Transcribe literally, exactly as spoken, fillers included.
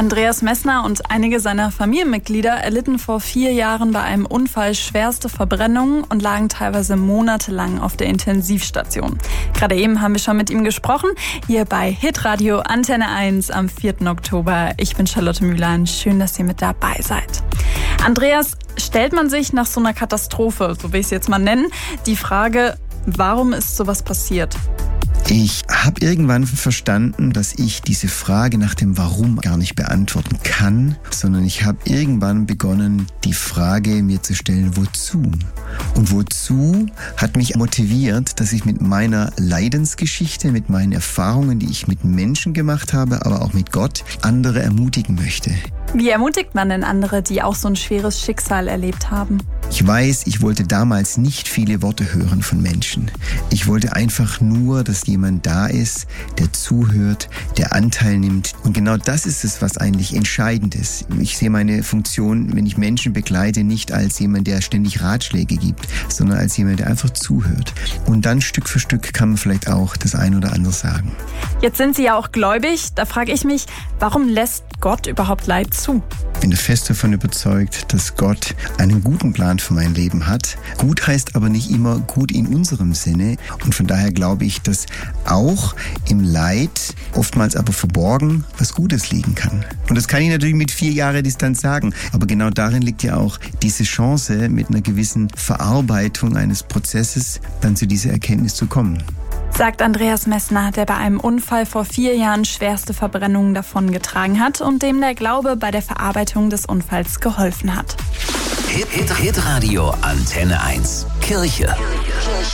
Andreas Messner und einige seiner Familienmitglieder erlitten vor vier Jahren bei einem Unfall schwerste Verbrennungen und lagen teilweise monatelang auf der Intensivstation. Gerade eben haben wir schon mit ihm gesprochen, hier bei Hitradio Antenne eins am vierten Oktober. Ich bin Charlotte Mühlern, schön, dass ihr mit dabei seid. Andreas, stellt man sich nach so einer Katastrophe, so will ich es jetzt mal nennen, die Frage, warum ist sowas passiert? Ich habe irgendwann verstanden, dass ich diese Frage nach dem Warum gar nicht beantworten kann, sondern ich habe irgendwann begonnen, die Frage mir zu stellen, wozu? Und wozu hat mich motiviert, dass ich mit meiner Leidensgeschichte, mit meinen Erfahrungen, die ich mit Menschen gemacht habe, aber auch mit Gott, andere ermutigen möchte. Wie ermutigt man denn andere, die auch so ein schweres Schicksal erlebt haben? Ich weiß, ich wollte damals nicht viele Worte hören von Menschen. Ich wollte einfach nur, dass jemand da ist, der zuhört, der Anteil nimmt. Und genau das ist es, was eigentlich entscheidend ist. Ich sehe meine Funktion, wenn ich Menschen begleite, nicht als jemand, der ständig Ratschläge gibt, sondern als jemand, der einfach zuhört. Und dann Stück für Stück kann man vielleicht auch das ein oder andere sagen. Jetzt sind Sie ja auch gläubig. Da frage ich mich, warum lässt Gott überhaupt Leid zu? Ich bin fest davon überzeugt, dass Gott einen guten Plan für mein Leben hat. Gut heißt aber nicht immer gut in unserem Sinne. Und von daher glaube ich, dass auch im Leid, oftmals aber verborgen, was Gutes liegen kann. Und das kann ich natürlich mit vier Jahren Distanz sagen. Aber genau darin liegt ja auch diese Chance, mit einer gewissen Verarbeitung eines Prozesses dann zu dieser Erkenntnis zu kommen. Sagt Andreas Messner, der bei einem Unfall vor vier Jahren schwerste Verbrennungen davongetragen hat und dem der Glaube bei der Verarbeitung des Unfalls geholfen hat. Hit, Hit, Hit Radio Antenne eins. Kirche.